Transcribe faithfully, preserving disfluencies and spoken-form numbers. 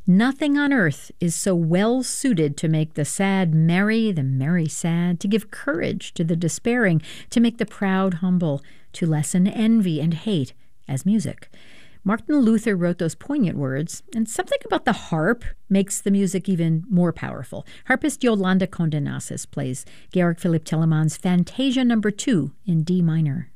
Nothing on earth is so well suited to make the sad merry, the merry sad, to give courage to the despairing, to make the proud humble, to lessen envy and hate as music. Martin Luther wrote those poignant words, and something about the harp makes the music even more powerful. Harpist Yolanda Condenasis plays Georg Philipp Telemann's Fantasia Number Two in D minor.